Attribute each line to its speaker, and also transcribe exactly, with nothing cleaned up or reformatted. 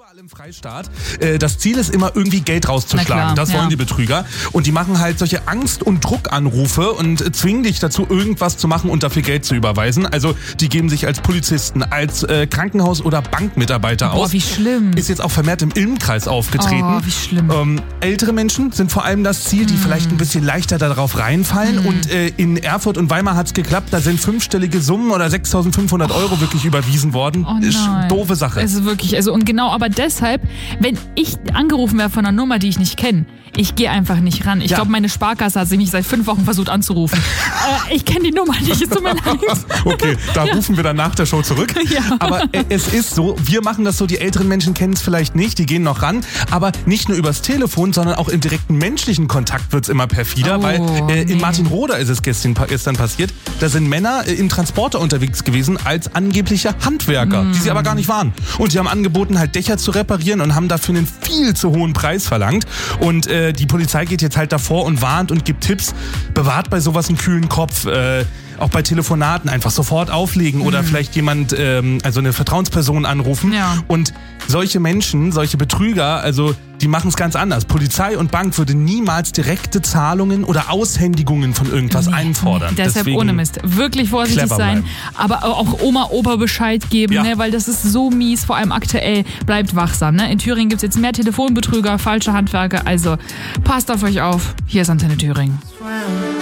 Speaker 1: Überall im Freistaat. Äh, das Ziel ist immer, irgendwie Geld rauszuschlagen.
Speaker 2: Klar,
Speaker 1: das wollen
Speaker 2: ja.
Speaker 1: die Betrüger. Und die machen halt solche Angst- und Druckanrufe und äh, zwingen dich dazu, irgendwas zu machen und dafür Geld zu überweisen. Also die geben sich als Polizisten, als äh, Krankenhaus- oder Bankmitarbeiter
Speaker 2: Boah,
Speaker 1: aus.
Speaker 2: wie schlimm.
Speaker 1: Ist jetzt auch vermehrt im Ilmkreis aufgetreten.
Speaker 2: Oh, wie schlimm.
Speaker 1: Ähm, ältere Menschen sind vor allem das Ziel, die mm. vielleicht ein bisschen leichter darauf reinfallen. Mm. Und äh, in Erfurt und Weimar hat's geklappt. Da sind fünfstellige Summen oder sechstausendfünfhundert oh. Euro wirklich überwiesen worden.
Speaker 2: Oh
Speaker 1: Ist
Speaker 2: nein.
Speaker 1: doofe Sache.
Speaker 2: Es ist wirklich, also und genau, aber deshalb, wenn ich angerufen werde von einer Nummer, die ich nicht kenne, ich gehe einfach nicht ran. Ich
Speaker 1: Ja.
Speaker 2: glaube, meine Sparkasse hat sich mich seit fünf Wochen versucht anzurufen. äh, ich kenne die Nummer nicht, es tut mir leid.
Speaker 1: Okay, da
Speaker 2: Ja.
Speaker 1: rufen wir dann nach der Show zurück.
Speaker 2: Ja.
Speaker 1: Aber äh, es ist so, wir machen das so, die älteren Menschen kennen es vielleicht nicht, die gehen noch ran, aber nicht nur übers Telefon, sondern auch im direkten menschlichen Kontakt wird's immer perfider,
Speaker 2: Oh,
Speaker 1: weil äh, in
Speaker 2: nee.
Speaker 1: Martinroda ist es gestern, gestern passiert, da sind Männer äh, im Transporter unterwegs gewesen als angebliche Handwerker, mm. die sie aber gar nicht waren. Und die haben angeboten, halt Dächer zu reparieren und haben dafür einen viel zu hohen Preis verlangt. Und äh, die Polizei geht jetzt halt davor und warnt und gibt Tipps, bewahrt bei sowas einen kühlen Kopf, äh, auch bei Telefonaten einfach sofort auflegen oder
Speaker 2: Mhm.
Speaker 1: vielleicht jemand, ähm, also eine Vertrauensperson anrufen.
Speaker 2: Ja.
Speaker 1: Und solche Menschen, solche Betrüger, also die machen es ganz anders. Polizei und Bank würde niemals direkte Zahlungen oder Aushändigungen von irgendwas
Speaker 2: Nee,
Speaker 1: einfordern.
Speaker 2: nee, deshalb
Speaker 1: Deswegen
Speaker 2: ohne Mist. Wirklich vorsichtig
Speaker 1: clever
Speaker 2: sein,
Speaker 1: bleiben.
Speaker 2: aber auch Oma, Opa Bescheid geben,
Speaker 1: Ja.
Speaker 2: ne, weil das ist so mies, vor allem aktuell. Bleibt wachsam. Ne? In Thüringen gibt es jetzt mehr Telefonbetrüger, falsche Handwerker, also passt auf euch auf. Hier ist Antenne Thüringen.